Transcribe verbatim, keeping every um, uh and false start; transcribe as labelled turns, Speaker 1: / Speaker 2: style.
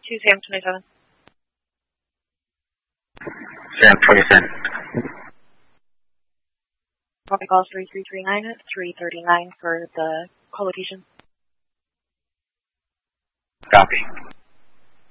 Speaker 1: two Sam twenty-seven.
Speaker 2: Sam twenty-seven.
Speaker 1: Copy call three three three nine, three thirty-nine for the co-location.
Speaker 2: Copy.